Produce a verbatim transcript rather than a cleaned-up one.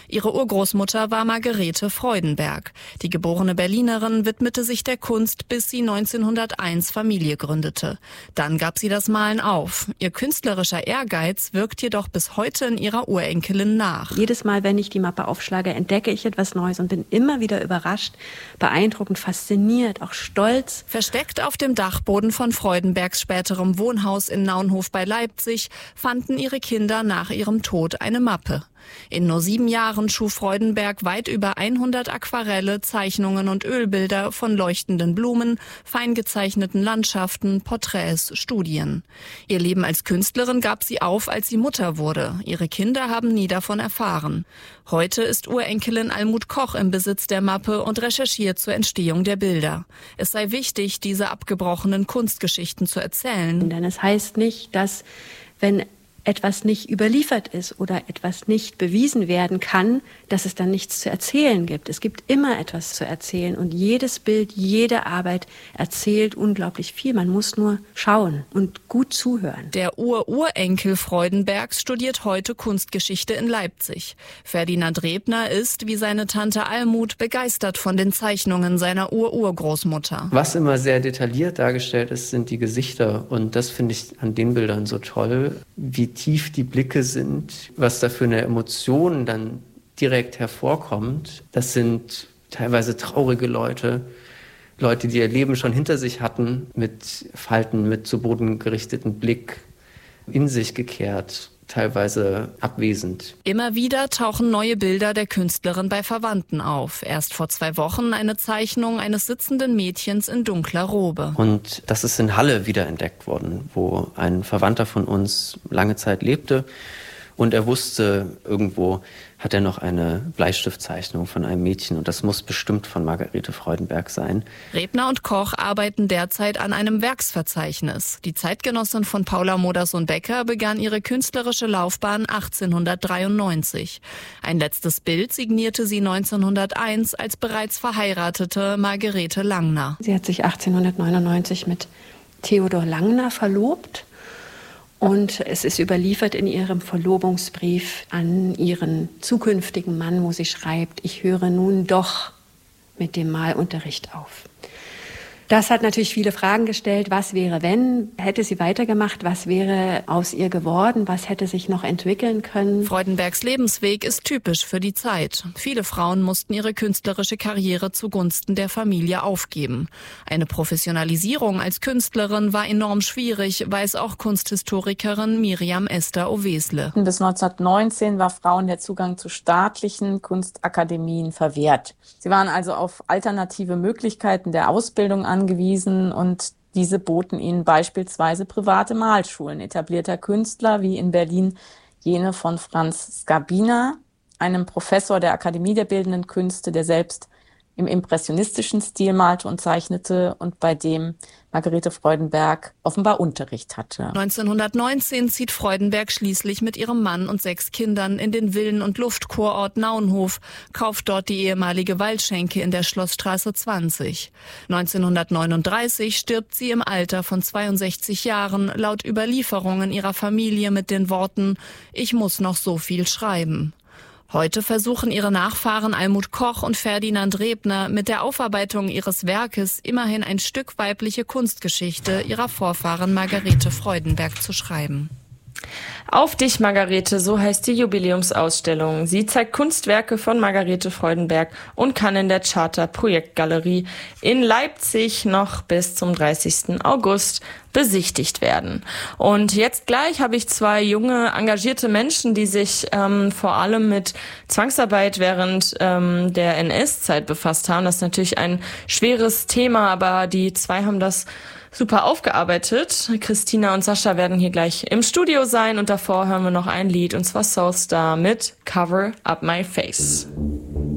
Ihre Urgroßmutter war Margarete Freudenberg. Die geborene Berlinerin widmete sich der Kunst, bis sie neunzehnhunderteins Familie gründete. Dann gab sie das Malen auf. Ihr künstlerischer Ehrgeiz wirkt jedoch bis heute in ihrer Urenkelin nach. Jedes Mal, wenn ich die Mappe aufschlage, entdecke ich etwas Neues und bin immer wieder überrascht, beeindruckend, fasziniert, auch stolz. Versteckt auf dem Dachboden von Freudenbergs späterem Wohnhaus in Naunhof bei Leipzig fanden ihre Kinder nach ihrem Tod eine Mappe. In nur sieben Jahren schuf Freudenberg weit über hundert Aquarelle, Zeichnungen und Ölbilder von leuchtenden Blumen, fein gezeichneten Landschaften, Porträts, Studien. Ihr Leben als Künstlerin gab sie auf, als sie Mutter wurde. Ihre Kinder haben nie davon erfahren. Heute ist Urenkelin Almut Koch im Besitz der Mappe und recherchiert zur Entstehung der Bilder. Es sei wichtig, diese abgebrochenen Kunstgeschichten zu erzählen. Denn es heißt nicht, dass wenn etwas nicht überliefert ist oder etwas nicht bewiesen werden kann, dass es dann nichts zu erzählen gibt. Es gibt immer etwas zu erzählen und jedes Bild, jede Arbeit erzählt unglaublich viel. Man muss nur schauen und gut zuhören. Der Ur-Urenkel Freudenbergs studiert heute Kunstgeschichte in Leipzig. Ferdinand Rebner ist, wie seine Tante Almut, begeistert von den Zeichnungen seiner Ur-Urgroßmutter. Was immer sehr detailliert dargestellt ist, sind die Gesichter und das finde ich an den Bildern so toll, wie tief die Blicke sind, was da für eine Emotion dann direkt hervorkommt. Das sind teilweise traurige Leute, Leute, die ihr Leben schon hinter sich hatten, mit Falten, mit zu Boden gerichteten Blick, in sich gekehrt, teilweise abwesend. Immer wieder tauchen neue Bilder der Künstlerin bei Verwandten auf. Erst vor zwei Wochen eine Zeichnung eines sitzenden Mädchens in dunkler Robe. Und das ist in Halle wiederentdeckt worden, wo ein Verwandter von uns lange Zeit lebte. Und er wusste, irgendwo hat er noch eine Bleistiftzeichnung von einem Mädchen und das muss bestimmt von Margarete Freudenberg sein. Rebner und Koch arbeiten derzeit an einem Werksverzeichnis. Die Zeitgenossin von Paula Modersohn-Becker begann ihre künstlerische Laufbahn achtzehnhundertdreiundneunzig. Ein letztes Bild signierte sie neunzehnhunderteins als bereits verheiratete Margarete Langner. Sie hat sich achtzehnhundertneunundneunzig mit Theodor Langner verlobt. Und es ist überliefert in ihrem Verlobungsbrief an ihren zukünftigen Mann, wo sie schreibt, ich höre nun doch mit dem Malunterricht auf. Das hat natürlich viele Fragen gestellt. Was wäre, wenn? Hätte sie weitergemacht? Was wäre aus ihr geworden? Was hätte sich noch entwickeln können? Freudenbergs Lebensweg ist typisch für die Zeit. Viele Frauen mussten ihre künstlerische Karriere zugunsten der Familie aufgeben. Eine Professionalisierung als Künstlerin war enorm schwierig, weiß auch Kunsthistorikerin Miriam Esther Owesle. Bis neunzehnhundertneunzehn war Frauen der Zugang zu staatlichen Kunstakademien verwehrt. Sie waren also auf alternative Möglichkeiten der Ausbildung angewiesen. angewiesen und diese boten ihnen beispielsweise private Malschulen etablierter Künstler wie in Berlin jene von Franz Skabina, einem Professor der Akademie der Bildenden Künste, der selbst im impressionistischen Stil malte und zeichnete und bei dem Margarete Freudenberg offenbar Unterricht hatte. neunzehnhundertneunzehn zieht Freudenberg schließlich mit ihrem Mann und sechs Kindern in den Villen- und Luftkurort Naunhof, kauft dort die ehemalige Waldschenke in der Schlossstraße zwanzig. neunzehnhundertneununddreißig stirbt sie im Alter von zweiundsechzig Jahren, laut Überlieferungen ihrer Familie mit den Worten: Ich muss noch so viel schreiben. Heute versuchen ihre Nachfahren Almut Koch und Ferdinand Rebner mit der Aufarbeitung ihres Werkes immerhin ein Stück weibliche Kunstgeschichte ihrer Vorfahren Margarete Freudenberg zu schreiben. Auf dich, Margarete, so heißt die Jubiläumsausstellung. Sie zeigt Kunstwerke von Margarete Freudenberg und kann in der Charter Projektgalerie in Leipzig noch bis zum dreißigsten August besichtigt werden. Und jetzt gleich habe ich zwei junge, engagierte Menschen, die sich ähm, vor allem mit Zwangsarbeit während ähm, der N S-Zeit befasst haben. Das ist natürlich ein schweres Thema, aber die zwei haben das super aufgearbeitet. Christina und Sascha werden hier gleich im Studio sein und davor hören wir noch ein Lied, und zwar Soulstar mit Cover Up My Face.